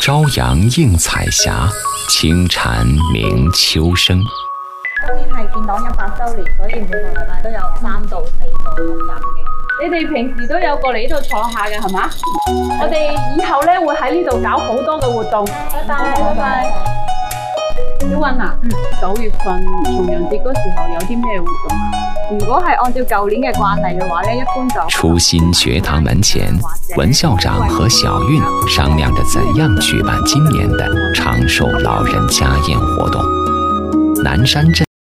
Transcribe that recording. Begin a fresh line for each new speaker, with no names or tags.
朝陽映彩霞，清蟬鳴秋聲。
今年係建黨100周年，所以每個禮拜都有3到4個學習嘅。
你哋平時都有過嚟呢度坐下嘅係嘛？我哋以後咧會喺呢度搞好多嘅活動。
拜拜，拜拜。
小韻啊，9月份重陽節嗰時候有啲咩活動啊？
如果係按照舊年嘅慣例嘅話咧，一般就
初心學堂門前，文校長和小韻商量着怎樣舉辦今年的長壽老人家宴活動。南山鎮